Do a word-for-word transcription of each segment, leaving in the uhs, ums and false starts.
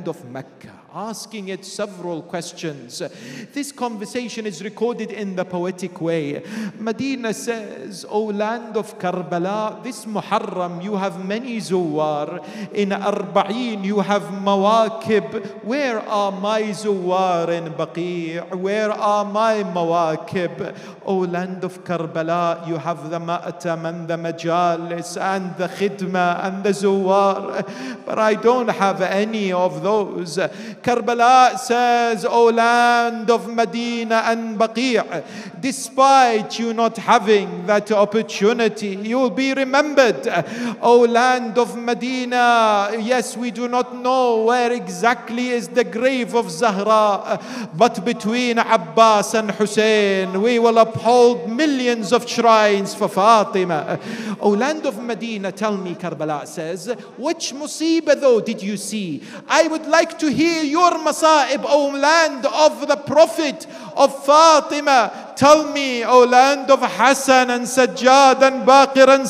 of Mecca, asking it several questions. This conversation is recorded in the poetic way. Medina says, O land of Karbala, this Muharram you have many zuwar. In Arba'een you have mawakib. Where are my zuwar in Baqi'? Where are my mawakib? O land of Karbala, you have the ma'tam and the majalis and the khidmah and the zuwar. But I don't have any of those. Karbala says, O land of Medina and Baqi', despite you not having that opportunity, you will be remembered. O land of Medina, yes, we do not know where exactly is the grave of Zahra, but between Abbas and Hussein, we will uphold millions of shrines for Fatima. O land of Medina, tell me, Karbala says, which musibah though did you see? I would like to hear your masa'ib, O land of the Prophet of Fatima. Tell me, O land of Hassan and Sajjad and Baqir and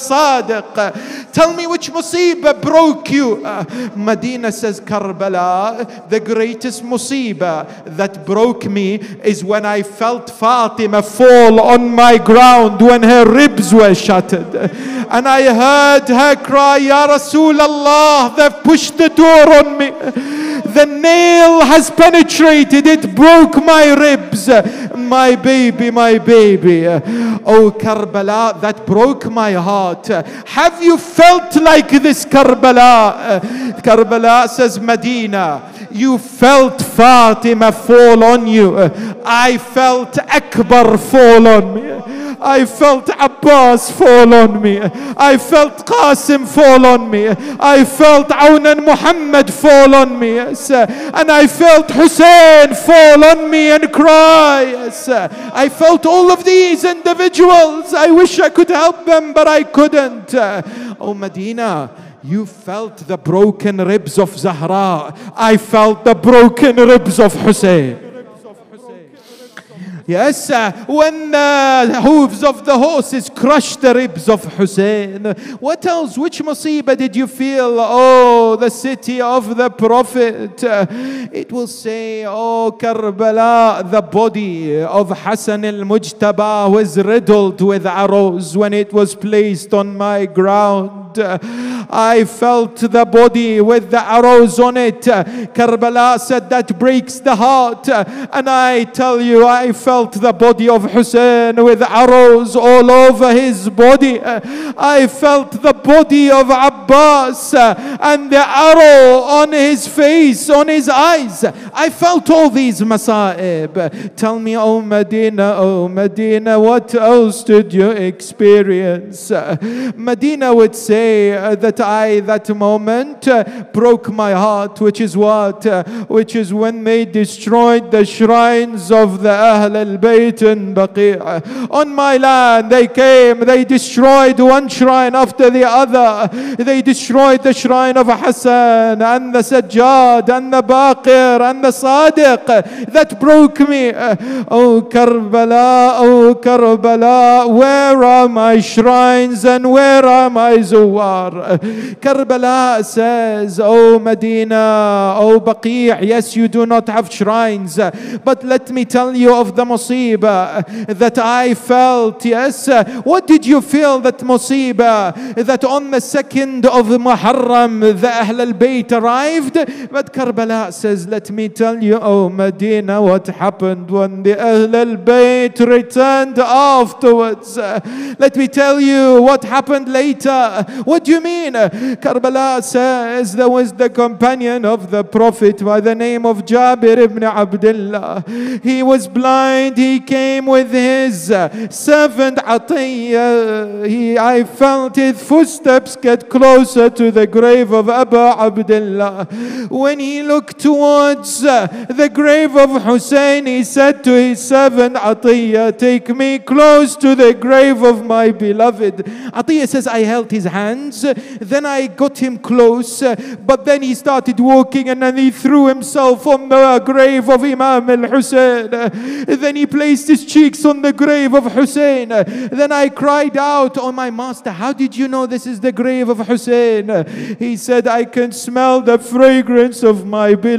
Sadiq, tell me which musibah broke you. Uh, Medina says, Karbala, the greatest musibah that broke me is when I felt Fatima fall on my ground when her ribs were shattered. And I heard her cry, Ya Rasulallah, they've pushed the door on me. The nail has penetrated, it broke my ribs. My baby, my baby. Oh Karbala, that broke my heart. Have you felt like this, Karbala? Karbala says, Medina, you felt Fatima fall on you. I felt Akbar fall on me. I felt Abbas fall on me. I felt Qasim fall on me. I felt Aun and Muhammad fall on me. Yes. And I felt Hussein fall on me and cry. Yes. I felt all of these individuals. I wish I could help them, but I couldn't. Oh Medina, you felt the broken ribs of Zahra. I felt the broken ribs of Hussein. Yes, uh, when the hooves of the horses crushed the ribs of Hussein. What else? Which musibah did you feel? Oh, the city of the Prophet. Uh, it will say, oh, Karbala, the body of Hassan al-Mujtaba was riddled with arrows when it was placed on my ground. Uh, I felt the body with the arrows on it. Uh, Karbala said that breaks the heart. Uh, and I tell you, I felt the body of Hussein with arrows all over his body. I felt the body of Abbas and the arrow on his face, on his eyes. I felt all these masa'ib. Tell me, oh Medina, oh Medina, what else did you experience? Medina would say that I, that moment, broke my heart, which is what? Which is when they destroyed the shrines of the Ahl al-Bayt in Baqi'. On my land they came, they destroyed one shrine after the other. They destroyed the shrine of Hassan and the Sajjad and the Baqir and the Sadiq. That broke me. Oh Karbala, oh Karbala, where are my shrines and where are my zuwar? Karbala says, oh Medina, oh Baqi', yes, you do not have shrines, but let me tell you of the musibah that I felt. Yes, what did you feel? That musibah that on the second of Muharram the Ahl al-Bayt arrived. But Karbala says, let me tell you, oh Medina, what happened when the Ahl al-Bayt returned afterwards. Let me tell you what happened later. What do you mean? Karbala says there was the companion of the Prophet by the name of Jabir ibn Abdullah. He was blind. He came with his servant Atiyah. He, I felt his footsteps get closer to the grave of Abu Abdullah. When he looked towards the grave of Hussein, he said to his servant Atiyah, take me close to the grave of my beloved. Atiyah says, I held his hands, then I got him close, but then he started walking and then he threw himself on the grave of Imam al-Hussein. Then he placed his cheeks on the grave of Hussein. Then I cried out, oh my master, how did you know this is the grave of Hussein? He said, I can smell the fragrance of my beloved.